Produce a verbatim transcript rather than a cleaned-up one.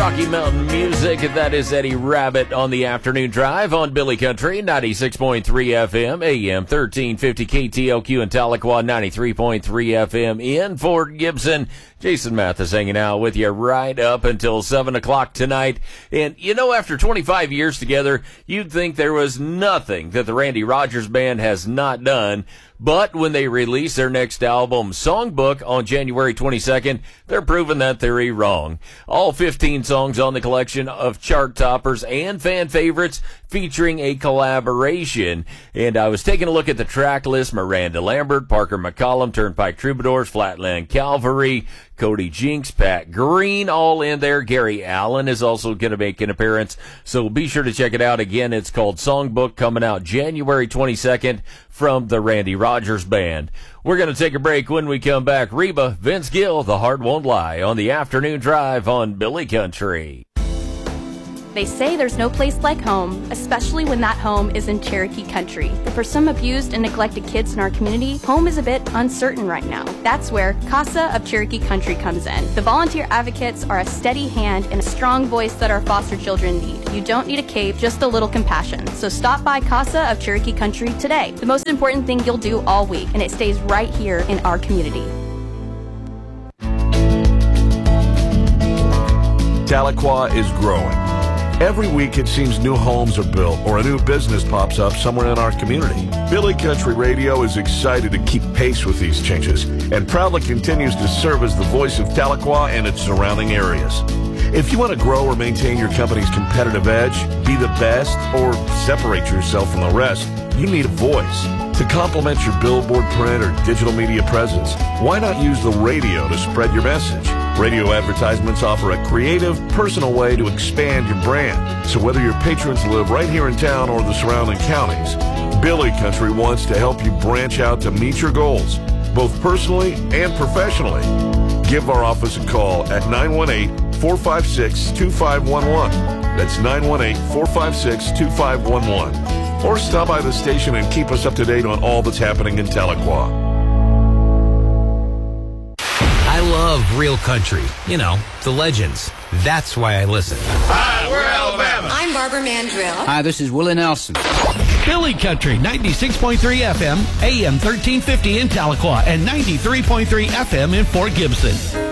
Rocky Mountain music. That is Eddie Rabbit on the afternoon drive on Billy Country, ninety-six point three F M, A M thirteen fifty K T L Q in Tahlequah, ninety-three point three F M in Fort Gibson. Jason Mathis hanging out with you right up until seven o'clock tonight. And, you know, after twenty-five years together, you'd think there was nothing that the Randy Rogers Band has not done. But when they release their next album, Songbook, on January twenty-second, they're proving that theory wrong. All fifteen songs on the collection of chart toppers and fan favorites featuring a collaboration. And I was taking a look at the track list. Miranda Lambert, Parker McCollum, Turnpike Troubadours, Flatland Cavalry, Cody Jinks, Pat Green, all in there. Gary Allen is also going to make an appearance, so be sure to check it out. Again, it's called Songbook, coming out January twenty-second from the Randy Rogers Band. We're going to take a break. When we come back, Reba, Vince Gill, The Heart Won't Lie on the afternoon drive on Billy Country. They say there's no place like home, especially when that home is in Cherokee Country. But for some abused and neglected kids in our community, home is a bit uncertain right now. That's where CASA of Cherokee Country comes in. The volunteer advocates are a steady hand and a strong voice that our foster children need. You don't need a cape, just a little compassion. So stop by CASA of Cherokee Country today. The most important thing you'll do all week, and it stays right here in our community. Tahlequah is growing. Every week it seems new homes are built or a new business pops up somewhere in our community. Billy Country Radio is excited to keep pace with these changes and proudly continues to serve as the voice of Tahlequah and its surrounding areas. If you want to grow or maintain your company's competitive edge, be the best, or separate yourself from the rest, you need a voice. To complement your billboard, print, or digital media presence, why not use the radio to spread your message? Radio advertisements offer a creative, personal way to expand your brand. So whether your patrons live right here in town or the surrounding counties, Billy Country wants to help you branch out to meet your goals, both personally and professionally. Give our office a call at nine one eight, four five six, two five one one. That's nine one eight, four five six, two five one one. Or stop by the station and keep us up to date on all that's happening in Tahlequah. I love real country. You know, the legends. That's why I listen. Hi, we're Alabama. I'm Barbara Mandrill. Hi, this is Willie Nelson. Billy Country, ninety-six point three F M, A M thirteen fifty in Tahlequah, and ninety-three point three F M in Fort Gibson.